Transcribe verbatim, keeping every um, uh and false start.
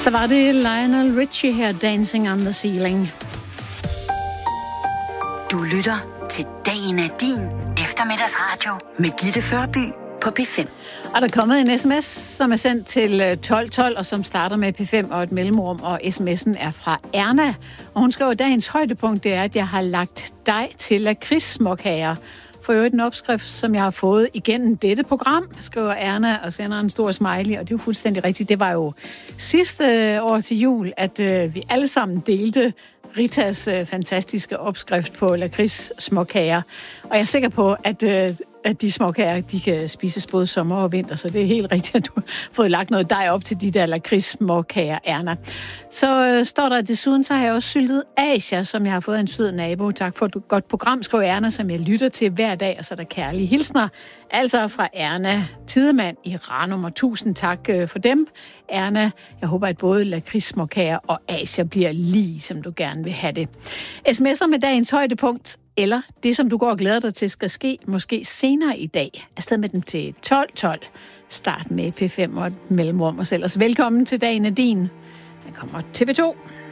Så var det Lionel Richie her, Dancing on the Ceiling. Du lytter til Dagen er din eftermiddagsradio med Gitte Førby på P fem. Og der er kommet en sms, som er sendt til tolv tolv, og som starter med P fem og et mellemrum, og sms'en er fra Erna. Og hun skriver, at dagens højdepunkt det er, at jeg har lagt dej til lakridssmåkager. For øvrigt en opskrift, som jeg har fået igennem dette program, skriver Erna og sender en stor smiley, og det er jo fuldstændig rigtigt. Det var jo sidste år til jul, at øh, vi alle sammen delte Ritas øh, fantastiske opskrift på lakridssmåkager. Og jeg er sikker på, at, øh, at de småkager, de kan spises både sommer og vinter, så det er helt rigtigt, at du har fået lagt noget dej op til de der lakridssmåkager, Erna. Så øh, står der desuden, så har jeg også syltet Asia, som jeg har fået en sød nabo. Tak for et godt program, skriver Erna, som jeg lytter til hver dag, og så er der kærlige hilsner. Altså fra Erna Tidemand i Ranum, og tusind tak øh, for dem. Erna, jeg håber, at både lakridssmåkager og Asia bliver lige, som du gerne vil have det. Sms'er med dagens højdepunkt, eller det, som du går og glæder dig til, skal ske måske senere i dag. Afsted med den til tolv tolv. Start med P fem og et mellemrum os ellers. Velkommen til Dagen er din. Der kommer T V to.